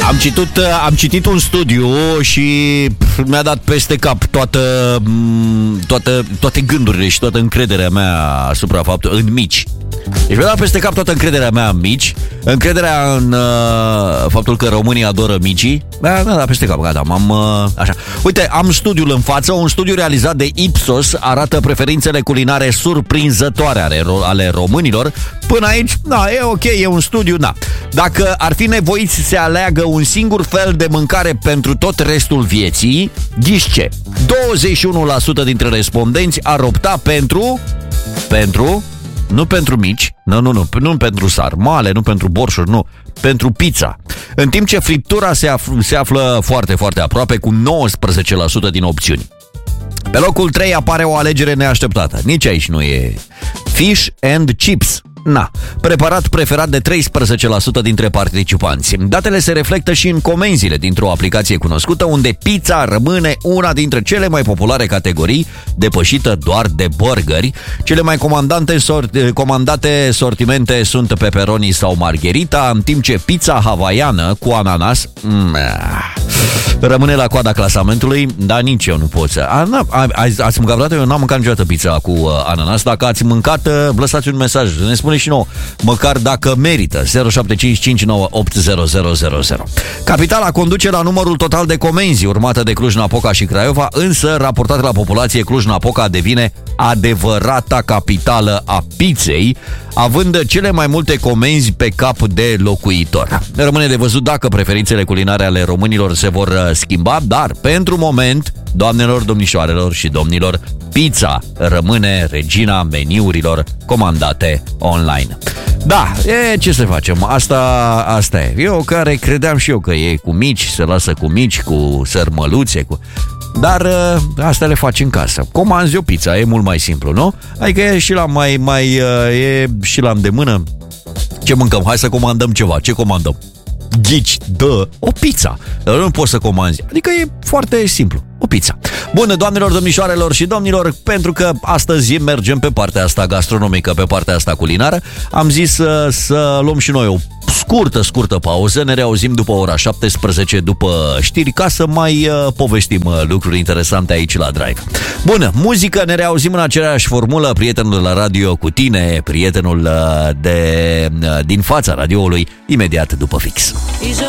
Am citit un studiu și mi-a dat peste cap toate gândurile și toată încrederea mea asupra faptului în mici. Deci mi-a dat peste cap toată încrederea mea în mici, încrederea în faptul că românii adoră micii. Mi-a dat peste cap, gata, așa. Uite, am studiul în față, un studiu realizat de Ipsos arată preferințele culinare surprinzătoare ale românilor. Până aici, da, e ok, e un studiu, da. Dacă ar fi nevoiți să se aleagă un singur fel de mâncare pentru tot restul vieții, ghiși ce? 21% dintre respondenți ar opta pentru... Nu pentru mici, nu pentru sarmale, nu pentru borșuri, nu, pentru pizza. În timp ce friptura se află foarte, foarte aproape, cu 19% din opțiuni. Pe locul 3 apare o alegere neașteptată. Nici aici nu e. Fish and chips. Preparat preferat de 13% dintre participanți. Datele se reflectă și în comenzile dintr-o aplicație cunoscută, unde pizza rămâne una dintre cele mai populare categorii, depășită doar de burgeri. Cele mai comandate sortimente sunt pepperoni sau margherita, în timp ce pizza hawaiană cu ananas rămâne la coada clasamentului, dar nici eu nu pot să... Ați mâncat vreodată? Eu n-am mâncat niciodată pizza cu ananas. Dacă ați mâncat, lăsați un mesaj, ne spune și nouă, măcar dacă merită. 0755980000. Capitala conduce la numărul total de comenzi, urmată de Cluj-Napoca și Craiova, însă, raportat la populație, Cluj-Napoca devine adevărata capitală a pizzei, având cele mai multe comenzi pe cap de locuitor. Rămâne de văzut dacă preferințele culinare ale românilor se vor schimba, dar pentru moment, doamnelor, domnișoarelor și domnilor, pizza rămâne regina meniurilor comandate online. Da, ce să facem? Asta e. Eu care credeam și eu că e cu mici, se lasă cu mici, cu sărmăluțe, dar asta le faci în casă. Comanzi o pizza, e mult mai simplu, nu? Adică e și la e și la îndemână. Ce mâncăm? Hai să comandăm ceva. Ce comandăm? Ghici, o pizza. Dar nu poți să comanzi. Adică e foarte simplu. O pizza. Bună, doamnelor, domnișoarelor și domnilor, pentru că astăzi mergem pe partea asta gastronomică, pe partea asta culinară, am zis să luăm și noi o scurtă pauză. Ne reauzim după ora 17, după știri, ca să mai povestim lucruri interesante aici la Drive. Bună, muzică, ne reauzim în aceeași formulă. Prietenul de la radio cu tine, prietenul din fața radioului, imediat după fix.